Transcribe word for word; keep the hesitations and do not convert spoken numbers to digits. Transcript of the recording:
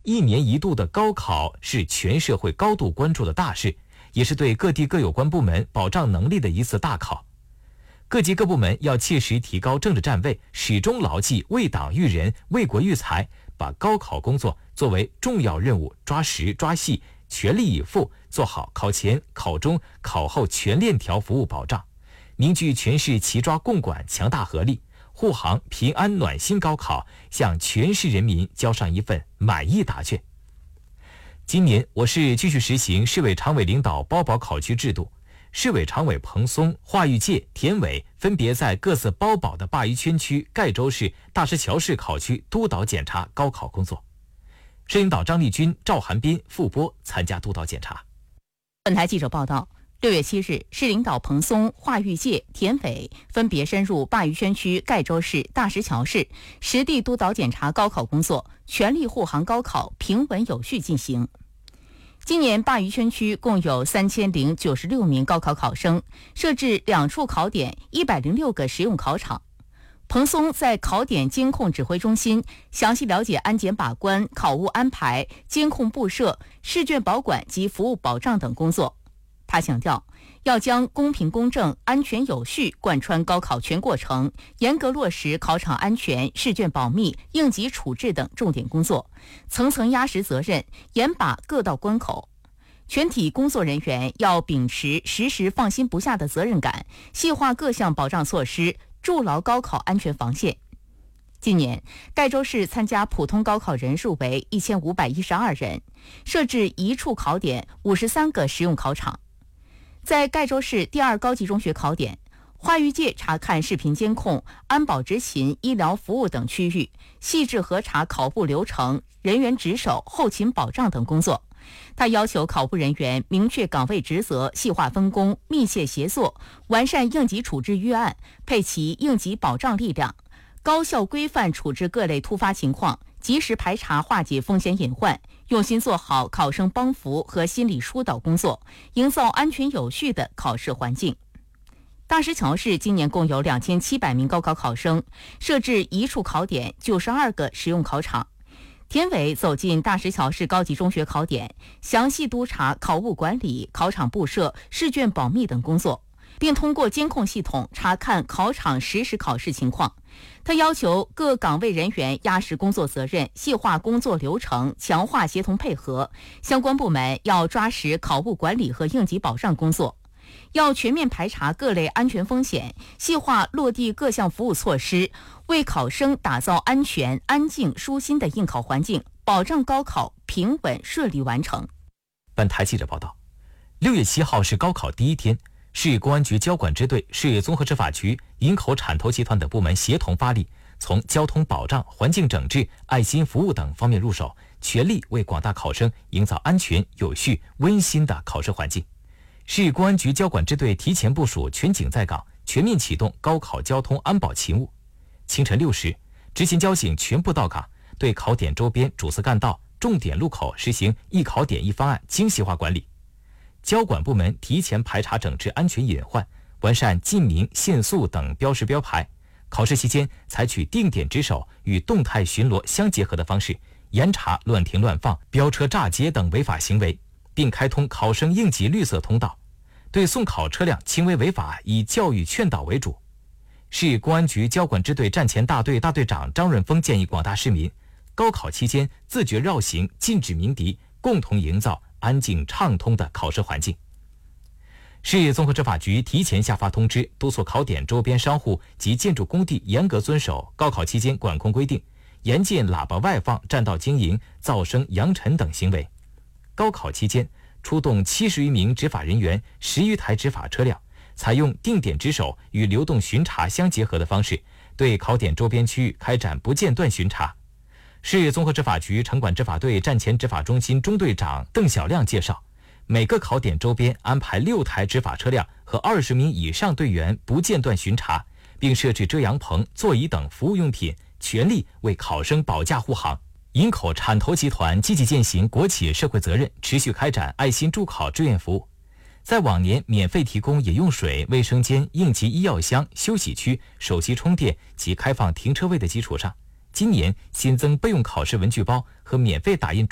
一年一度的高考是全社会高度关注的大事，也是对各地各有关部门保障能力的一次大考。各级各部门要切实提高政治站位，始终牢记为党育人、为国育才，把高考工作作为重要任务，抓实抓细，全力以赴做好考前、考中、考后全链条服务保障，凝聚全市齐抓共管强大合力，护航平安暖心高考，向全市人民交上一份满意答卷。今年我市继续实行市委常委领导包保考区制度，市委常委彭松、华玉界、田伟分别在各自包保的鲅鱼圈区、盖州市、大石桥市考区督导检查高考工作。市领导张立军、赵寒斌、傅波参加督导检查。 本台记者报道，六月七日，市领导彭松、华玉界、田伟分别深入鲅鱼圈区、盖州市、大石桥市，实地督导检查高考工作，全力护航高考平稳有序进行。今年鲅鱼圈区共有三千零九十六名高考考生，设置两处考点，一百零六个实用考场。彭松在考点监控指挥中心详细了解安检把关、考务安排、监控布设、试卷保管及服务保障等工作。他强调，要将公平公正、安全有序贯穿高考全过程，严格落实考场安全、试卷保密、应急处置等重点工作，层层压实责任，严把各道关口。全体工作人员要秉持时时放心不下的责任感，细化各项保障措施，筑牢高考安全防线。今年，盖州市参加普通高考人数为一千五百一十二人，设置一处考点，五十三个实用考场。在盖州市第二高级中学考点，华玉界查看视频监控、安保执勤、医疗服务等区域，细致核查考部流程、人员值守、后勤保障等工作。他要求考部人员明确岗位职责，细化分工，密切协作，完善应急处置预案，配齐应急保障力量，高效规范处置各类突发情况，及时排查化解风险隐患，用心做好考生帮扶和心理疏导工作，营造安全有序的考试环境。大石桥市今年共有两千七百名高考考生，设置一处考点，九十二个实用考场。田伟走进大石桥市高级中学考点，详细督查考务管理、考场布设、试卷保密等工作，并通过监控系统查看考场实时考试情况。他要求各岗位人员压实工作责任，细化工作流程，强化协同配合。相关部门要抓实考务管理和应急保障工作，要全面排查各类安全风险，细化落地各项服务措施，为考生打造安全、安静、舒心的应考环境，保障高考平稳顺利完成。 本台记者报道，六月七号是高考第一天，市公安局交管支队、市综合执法局、营口产投集团等部门协同发力，从交通保障、环境整治、爱心服务等方面入手，全力为广大考生营造安全、有序、温馨的考试环境。市公安局交管支队提前部署全警在岗，全面启动高考交通安保勤务。清晨六时，执勤交警全部到岗，对考点周边主次干道、重点路口实行一考点一方案精细化管理。交管部门提前排查整治安全隐患，完善禁鸣、限速等标识标牌。考试期间采取定点值守与动态巡逻相结合的方式，严查乱停乱放、飙车炸街等违法行为，并开通考生应急绿色通道。对送考车辆轻微违法以教育劝导为主。市公安局交管支队战前大队大队长张润峰建议广大市民，高考期间自觉绕行，禁止鸣笛，共同营造安静畅通的考试环境。市综合执法局提前下发通知，督促考点周边商户及建筑工地严格遵守高考期间管控规定，严禁喇叭外放、占道经营、噪声、扬尘等行为。高考期间，出动七十余名执法人员、十余台执法车辆，采用定点值守与流动巡查相结合的方式，对考点周边区域开展不间断巡查。市综合执法局城管执法队战前执法中心中队长邓小亮介绍，每个考点周边安排六台执法车辆和二十名以上队员不间断巡查，并设置遮阳棚、座椅等服务用品，全力为考生保驾护航。营口产投集团积极践行国企社会责任，持续开展爱心助考志愿服务。在往年免费提供饮用水、卫生间、应急医药箱、休息区、手机充电及开放停车位的基础上，今年新增备用考试文具包和免费打印